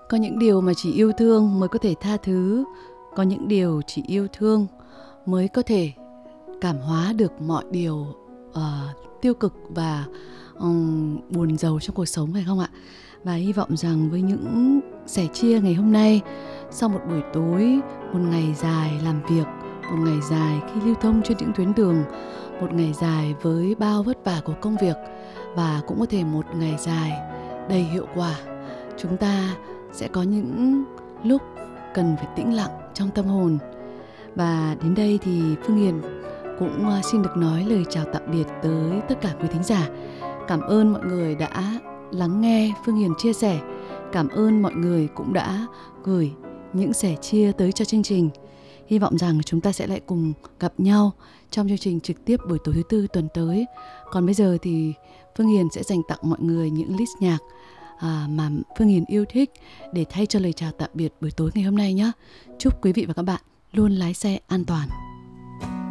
Có những điều mà chỉ yêu thương mới có thể tha thứ. Có những điều chỉ yêu thương mới có thể cảm hóa được mọi điều tiêu cực và buồn rầu trong cuộc sống, phải không ạ? Và hy vọng rằng với những sẻ chia ngày hôm nay, sau một buổi tối, một ngày dài làm việc, một ngày dài khi lưu thông trên những tuyến đường, một ngày dài với bao vất vả của công việc, và cũng có thể một ngày dài đầy hiệu quả, chúng ta sẽ có những lúc cần phải tĩnh lặng trong tâm hồn. Và đến đây thì Phương Hiền cũng xin được nói lời chào tạm biệt tới tất cả quý thính giả. Cảm ơn mọi người đã lắng nghe Phương Hiền chia sẻ. Cảm ơn mọi người cũng đã gửi những sẻ chia tới cho chương trình. Hy vọng rằng chúng ta sẽ lại cùng gặp nhau trong chương trình trực tiếp buổi tối thứ Tư tuần tới. Còn bây giờ thì Phương Hiền sẽ dành tặng mọi người những list nhạc mà Phương Hiền yêu thích để thay cho lời chào tạm biệt buổi tối ngày hôm nay nhé. Chúc quý vị và các bạn luôn lái xe an toàn.